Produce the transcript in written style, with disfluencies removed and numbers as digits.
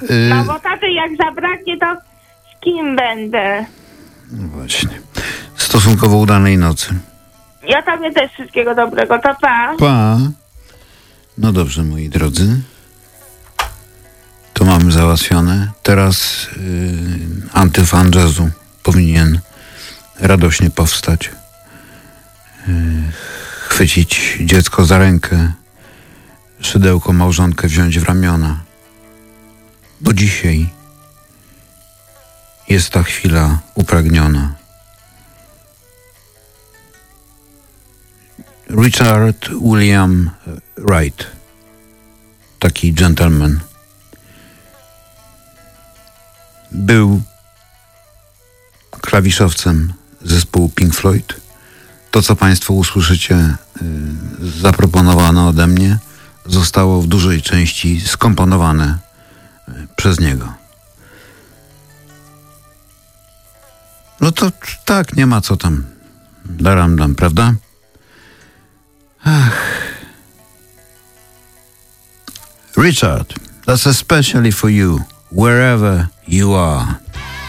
No bo taty jak zabraknie, to z kim będę? No właśnie. Stosunkowo udanej nocy. Ja tobie też wszystkiego dobrego, to pa. Pa. No dobrze, moi drodzy. To mamy załatwione. Teraz antyfan jazzu powinien radośnie powstać. Chwycić dziecko za rękę, szydełko małżonkę wziąć w ramiona. Bo dzisiaj jest ta chwila upragniona. Richard William Wright, taki gentleman, był klawiszowcem zespołu Pink Floyd. To, co Państwo usłyszycie, zaproponowane ode mnie, zostało w dużej części skomponowane przez niego. No to tak, nie ma co tam daram, prawda? Ach. Richard, that's especially for you, wherever you are.